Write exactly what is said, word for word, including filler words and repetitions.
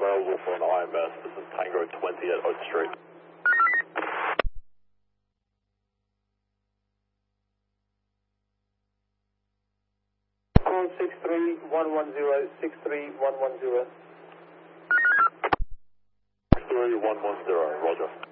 available for an I M S. This is Tango twenty at Oak Street. Call six three one one zero, six three one one zero. six three one one zero, roger.